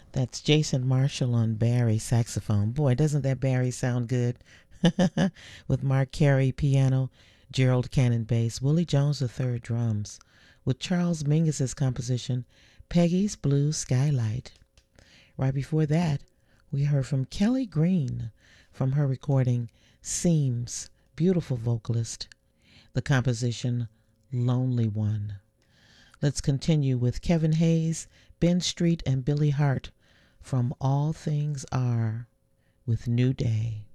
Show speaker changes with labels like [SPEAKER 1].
[SPEAKER 1] That's Jason Marshall on Barry saxophone. Boy, doesn't that Barry sound good? With Mark Carey piano, Gerald Cannon bass, Willie Jones III drums, with Charles Mingus's composition, Peggy's Blue Skylight. Right before that, we heard from Kelly Green from her recording Seams, beautiful vocalist, the composition Lonely One. Let's continue with Kevin Hayes, Ben Street, and Billy Hart from All Things Are with New Day.